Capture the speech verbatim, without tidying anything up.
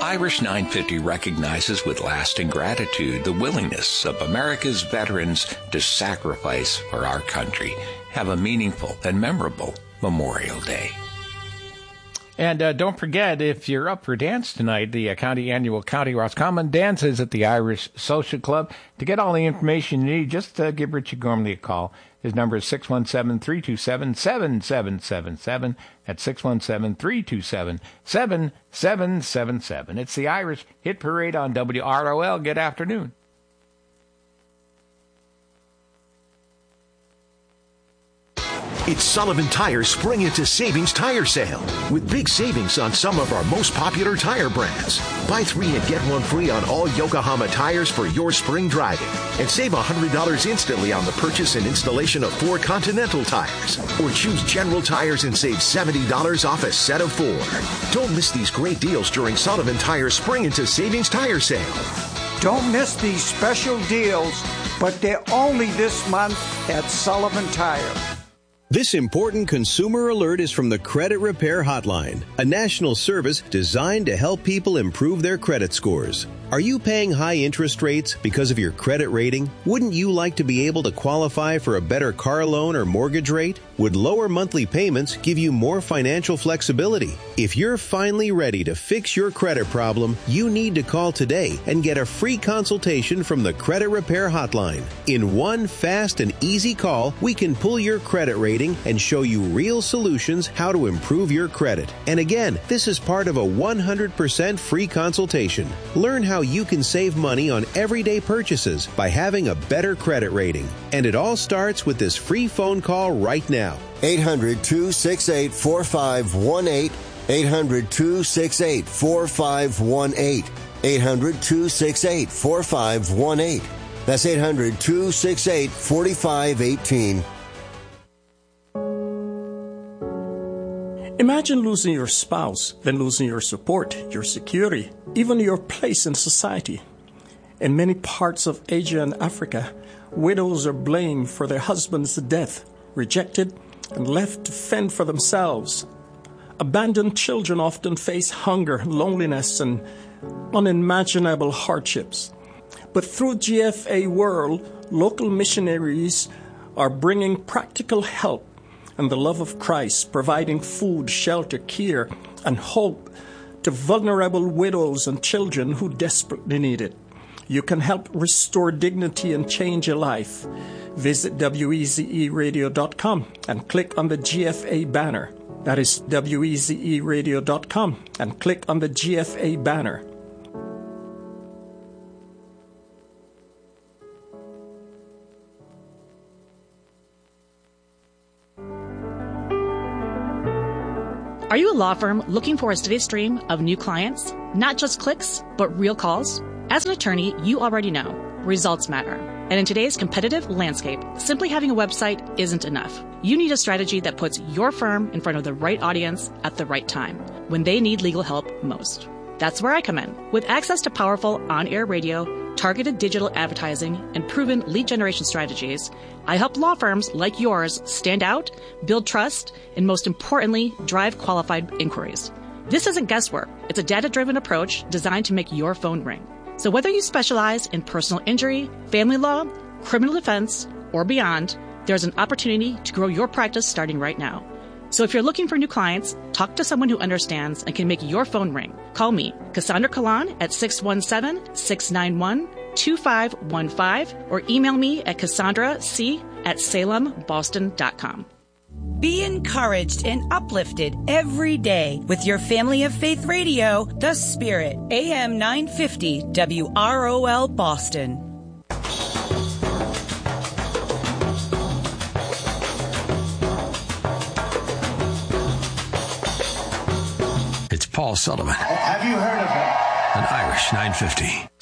Irish nine fifty recognizes with lasting gratitude the willingness of America's veterans to sacrifice for our country. Have a meaningful and memorable Memorial Day. And uh, don't forget, if you're up for dance tonight, the uh, county annual County Roscommon dances at the Irish Social Club. To get all the information you need, just uh, give Richie Gormley a call. His number is six one seven, three two seven, seven seven seven seven. That's six one seven, three two seven, seven seven seven seven. It's the Irish Hit Parade on W R O L. Good afternoon. It's Sullivan Tire's Spring Into Savings Tire Sale with big savings on some of our most popular tire brands. Buy three and get one free on all Yokohama tires for your spring driving and save one hundred dollars instantly on the purchase and installation of four Continental tires. Or choose General Tires and save seventy dollars off a set of four. Don't miss these great deals during Sullivan Tire's Spring Into Savings Tire Sale. Don't miss these special deals, but they're only this month at Sullivan Tire. This important consumer alert is from the Credit Repair Hotline, a national service designed to help people improve their credit scores. Are you paying high interest rates because of your credit rating? Wouldn't you like to be able to qualify for a better car loan or mortgage rate? Would lower monthly payments give you more financial flexibility? If you're finally ready to fix your credit problem, you need to call today and get a free consultation from the Credit Repair Hotline. In one fast and easy call, we can pull your credit rating and show you real solutions how to improve your credit. And again, this is part of a one hundred percent free consultation. Learn how you can save money on everyday purchases by having a better credit rating. And it all starts with this free phone call right now. eight hundred, two six eight, four five one eight. eight hundred, two six eight, four five one eight. eight hundred, two six eight, four five one eight. That's eight hundred, two six eight, four five one eight. Imagine losing your spouse, then losing your support, your security, even your place in society. In many parts of Asia and Africa, widows are blamed for their husband's death, rejected, and left to fend for themselves. Abandoned children often face hunger, loneliness, and unimaginable hardships. But through G F A World, local missionaries are bringing practical help and the love of Christ, providing food, shelter, care, and hope to vulnerable widows and children who desperately need it. You can help restore dignity and change a life. Visit W E Z E radio dot com and click on the G F A banner. That is W E Z E radio dot com and click on the G F A banner. Are you a law firm looking for a steady stream of new clients? Not just clicks, but real calls? As an attorney, you already know results matter. And in today's competitive landscape, simply having a website isn't enough. You need a strategy that puts your firm in front of the right audience at the right time, when they need legal help most. That's where I come in. With access to powerful on-air radio, targeted digital advertising, and proven lead generation strategies, I help law firms like yours stand out, build trust, and most importantly, drive qualified inquiries. This isn't guesswork. It's a data-driven approach designed to make your phone ring. So whether you specialize in personal injury, family law, criminal defense, or beyond, there's an opportunity to grow your practice starting right now. So if you're looking for new clients, talk to someone who understands and can make your phone ring. Call me, Cassandra Kalan, at six one seven, six nine one, two five one five, or email me at cassandra c at salem boston dot com. Be encouraged and uplifted every day with your Family of Faith Radio, The Spirit, A M nine fifty W R O L Boston. It's Paul Sullivan. Have you heard of him? On Irish nine fifty.